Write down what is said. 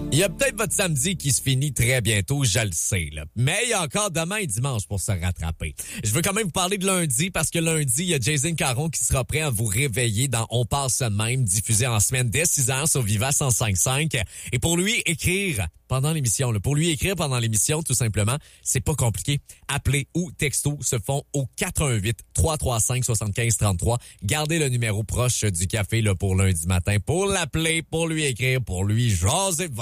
Il y a peut-être votre samedi qui se finit très bientôt, je le sais, là. Mais il y a encore demain et dimanche pour se rattraper. Je veux quand même vous parler de lundi parce que lundi, il y a Jason Caron qui sera prêt à vous réveiller dans On passe ce même, diffusé en semaine dès 6h sur Viva 105.5. Et pour lui écrire pendant l'émission, tout simplement, c'est pas compliqué. Appelez ou texto se font au 418-335-7533. Gardez le numéro proche du café là, pour lundi matin pour l'appeler, pour lui écrire, pour lui jaser.